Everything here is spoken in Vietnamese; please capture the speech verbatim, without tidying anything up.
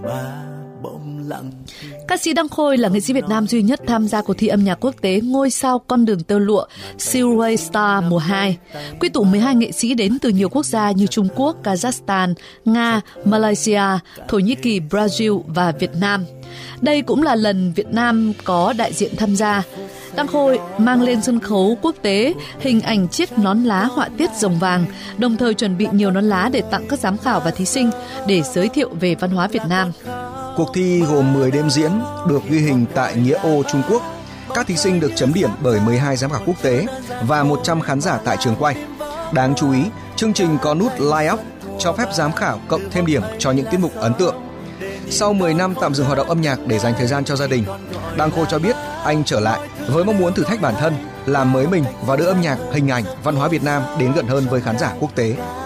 Ca sĩ Đăng Khôi là nghệ sĩ Việt Nam duy nhất tham gia cuộc thi âm nhạc quốc tế Ngôi sao con đường tơ lụa Silhouette Star mùa hai, quy tụ mười hai nghệ sĩ đến từ nhiều quốc gia như Trung Quốc, Kazakhstan, Nga, Malaysia, Thổ Nhĩ Kỳ, Brazil và Việt Nam. Đây cũng là lần Việt Nam có đại diện tham gia. Đăng Khôi mang lên sân khấu quốc tế hình ảnh chiếc nón lá họa tiết rồng vàng, đồng thời chuẩn bị nhiều nón lá để tặng các giám khảo và thí sinh để giới thiệu về văn hóa Việt Nam. Cuộc thi gồm mười đêm diễn được ghi hình tại Nghĩa Ô, Trung Quốc. Các thí sinh được chấm điểm bởi mười hai giám khảo quốc tế và một trăm khán giả tại trường quay. Đáng chú ý, chương trình có nút Light Up cho phép giám khảo cộng thêm điểm cho những tiết mục ấn tượng. Sau mười năm tạm dừng hoạt động âm nhạc để dành thời gian cho gia đình, Đăng Khôi cho biết anh trở lại với mong muốn thử thách bản thân, làm mới mình và đưa âm nhạc, hình ảnh, văn hóa Việt Nam đến gần hơn với khán giả quốc tế.